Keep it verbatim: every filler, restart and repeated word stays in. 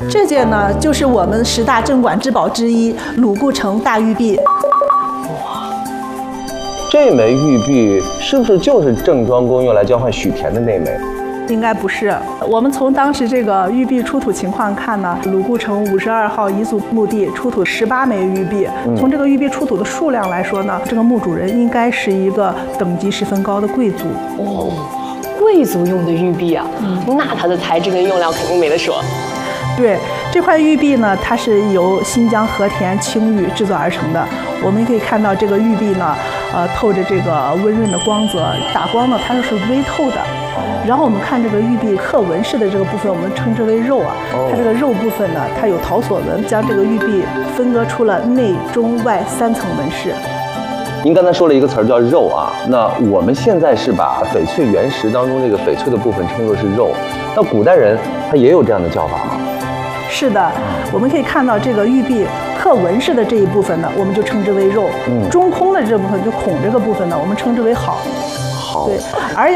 这件呢，就是我们十大镇馆之宝之一鲁固城大玉璧。 这枚玉璧是不是就是郑庄公用来交换许田的那枚？ 应该不是。我们从当时这个玉璧出土情况看呢，鲁固城五十二号彝族墓地出土十八枚玉璧。嗯、从这个玉璧出土的数量来说呢，这个墓主人应该是一个等级十分高的贵族。 哦，贵族用的玉璧啊，嗯、那它的材质跟用料肯定没得说。 对，这块玉璧呢，它是由新疆和田青玉制作而成的。我们可以看到这个玉璧呢，呃，透着这个温润的光泽，打光呢，它是微透的。然后我们看这个玉璧刻纹饰的这个部分，我们称之为肉啊。它这个肉部分呢，它有陶锁纹，将这个玉璧分割出了内、中、外三层纹饰。 您刚才说了一个词儿叫肉啊，那我们现在是把翡翠原石当中这个翡翠的部分称作是肉，那古代人他也有这样的叫法吗？ 是的，我们可以看到这个玉璧刻纹饰的这一部分呢，我们就称之为肉；嗯、中空的这部分就孔这个部分呢，我们称之为好。 好， 对，而